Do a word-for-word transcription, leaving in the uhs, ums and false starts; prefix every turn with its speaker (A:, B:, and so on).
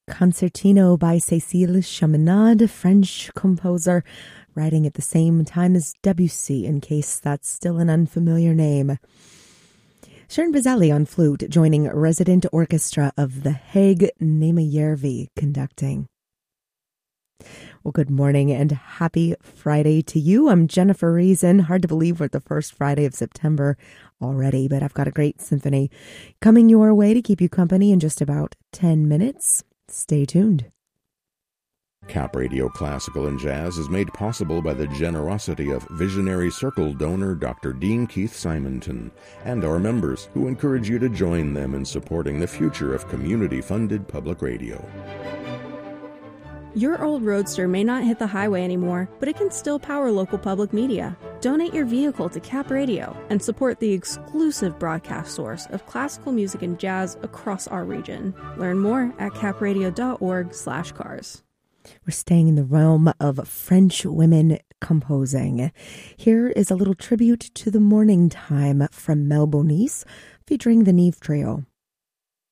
A: Concertino by Cécile Chaminade, French composer, writing at the same time as Debussy, in case that's still an unfamiliar name. Sharon Bazzelli on flute, joining resident orchestra of The Hague, Nema Järvi, conducting. Well, good morning and happy Friday to you. I'm Jennifer Reason. Hard to believe we're at the first Friday of September already, but I've got a great symphony coming your way to keep you company in just about ten minutes. Stay tuned.
B: Cap Radio Classical and Jazz is made possible by the generosity of visionary Circle donor Doctor Dean Keith Simonton and our members, who encourage you to join them in supporting the future of community-funded public radio.
C: Your old Roadster may not hit the highway anymore, but it can still power local public media. Donate your vehicle to Cap Radio and support the exclusive broadcast source of classical music and jazz across our region. Learn more at capradio.org slash cars.
A: We're staying in the realm of French women composing. Here is a little tribute to the morning time from Mel Bonis, featuring the Neve Trio.